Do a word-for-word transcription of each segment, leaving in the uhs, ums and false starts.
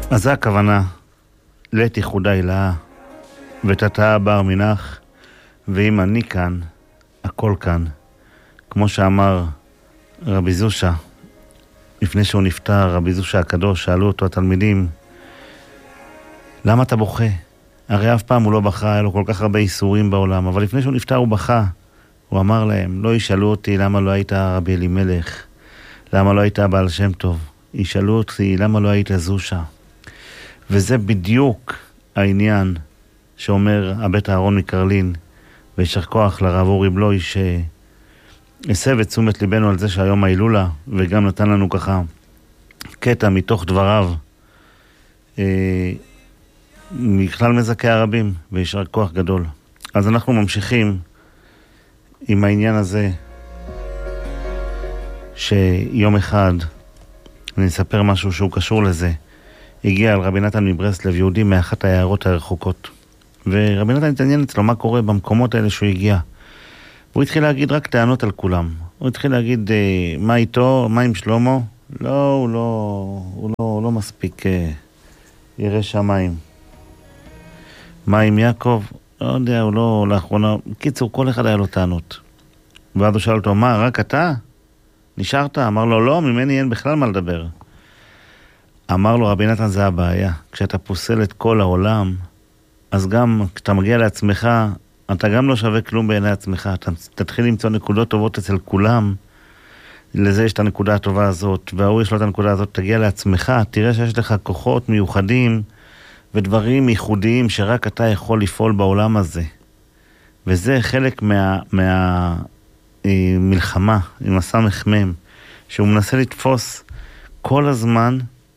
אז זה הכוונה, לית ייחודה אלה, ותתה בר מנח, ואם אני כאן, הכל כאן. כמו שאמר רבי זושה, לפני שהוא נפטר, רבי זושה הקדוש, שאלו אותו התלמידים, למה אתה בוכה? הרי אף פעם הוא לא בכה, היה לו כל כך הרבה איסורים בעולם, אבל לפני שהוא נפטר הוא בכה. הוא אמר להם, לא ישאלו אותי למה לא היית רבי אלימלך, למה לא היית בעל שם טוב, ישאלו אותי למה לא היית זושה. וזה בדיוק העניין שאומר הבית אהרון מקרלין, וישר כוח לרב אורי בלוי שהסב את תשומת ליבנו על זה שהיום ההילולה, וגם נתן לנו ככה קטע מתוך דבריו, אה, מכלל מזכי הרבים, וישר כוח גדול. אז אנחנו ממשיכים עם העניין הזה, שיום אחד, אני אספר משהו שהוא קשור לזה, הגיע על רבי נתן מברסלב, יהודי מאחת העיירות הרחוקות. ורבי נתן התעניין אצלו מה קורה במקומות האלה שהוא הגיע. הוא התחיל להגיד רק טענות על כולם. הוא התחיל להגיד אה, מה איתו, מה עם שלמה? לא, הוא לא, הוא לא, הוא לא מספיק אה, ירא שמיים. מה עם יעקב? לא יודע, הוא לא לאחרונה. קיצור, כל אחד היה לו טענות. ואז הוא שאל אותו, מה, רק אתה? נשארת? אמר לו, לא, ממני אין בכלל מה לדבר. אמר לו, רבי נתן, זה הבעיה. כשאתה פוסל את כל העולם, אז גם כשאתה מגיע לעצמך, אתה גם לא שווה כלום בעיני עצמך. אתה תתחיל למצוא נקודות טובות אצל כולם, לזה יש את הנקודה הטובה הזאת, והוא יש לו את הנקודה הזאת, תגיע לעצמך, תראה שיש לך כוחות מיוחדים, ודברים ייחודיים שרק אתה יכול לפעול בעולם הזה. וזה חלק מה, מה, אה, מלחמה, עם הסמך מם, שהוא מנסה לתפוס כל הזמן.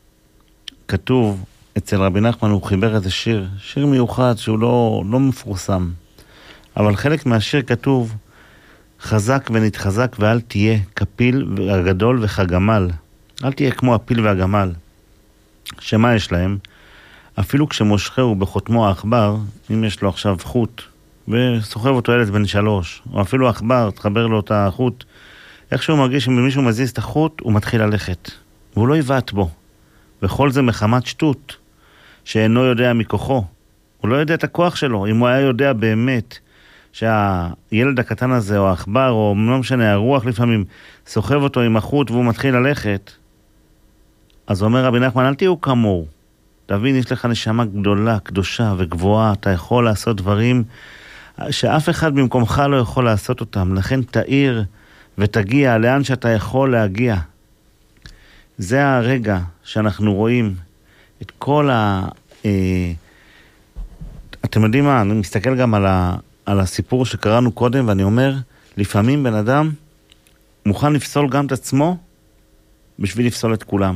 כתוב אצל רבי נחמן, הוא חיבר איזה שיר, שיר מיוחד שהוא לא, לא מפורסם. אבל חלק מהשיר כתוב, חזק ונתחזק ואל תהיה כפיל הגדול וכגמל. אל תהיה כמו הפיל והגמל. שמה יש להם? אפילו כשמושכהו בחותמו האחבר, אם יש לו עכשיו חוט, וסוחב אותו ילד בן שלוש, או אפילו האחבר, תחבר לו את החוט, איך שהוא מרגיש שמישהו מזיז את החוט, הוא מתחיל ללכת. והוא לא יבעט בו. וכל זה מחמת שטות, שאינו יודע מכוחו. הוא לא יודע את הכוח שלו. אם הוא היה יודע באמת שהילד הקטן הזה, או האחבר, או לא משנה, הרוח לפעמים, סוחב אותו עם החוט והוא מתחיל ללכת, אז אומר רבי נחמן, אל תהיו כמוהו. תבין, יש לך נשמה גדולה, קדושה וגבוהה, אתה יכול לעשות דברים שאף אחד במקומך לא יכול לעשות אותם. לכן תאיר ותגיע לאן שאתה יכול להגיע. זה הרגע שאנחנו רואים את כל ה... אה, אתם יודעים מה? אני מסתכל גם על, ה, על הסיפור שקראנו קודם, ואני אומר, לפעמים בן אדם מוכן לפסול גם את עצמו בשביל לפסול את כולם.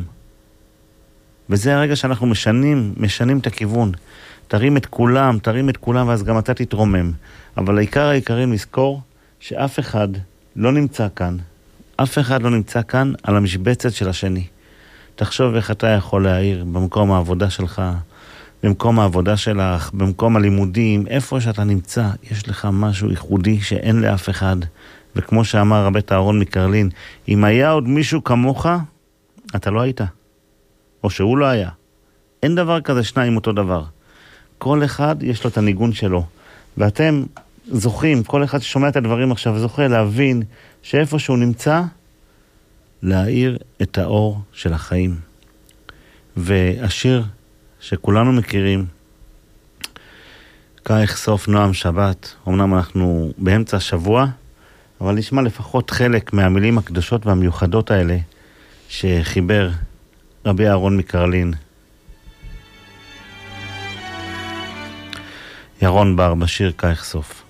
וזה הרגע שאנחנו משנים, משנים את הכיוון. תרים את כולם, תרים את כולם, ואז גם אתה תתרומם. אבל העיקר העיקרים לזכור שאף אחד לא נמצא כאן. אף אחד לא נמצא כאן על המשבצת של השני. תחשוב איך אתה יכול להעיר במקום העבודה שלך, במקום העבודה שלך, במקום הלימודים, איפה שאתה נמצא, יש לך משהו ייחודי שאין לאף אחד. וכמו שאמר רבי אהרון מקרלין, אם היה עוד מישהו כמוך, אתה לא היית. או שהוא לא היה. אין דבר כזה שניים אותו דבר. כל אחד יש לו את הניגון שלו. ואתם זוכים, כל אחד ששומע את הדברים עכשיו, זוכה להבין שאיפה שהוא נמצא, להאיר את האור של החיים. והשיר שכולנו מכירים, כך סוף נועם שבת, אמנם אנחנו באמצע השבוע, אבל נשמע לפחות חלק מהמילים הקדושות והמיוחדות האלה, שחיבר רבי אהרון מקרלין. ירון בר בשיר כך סוף.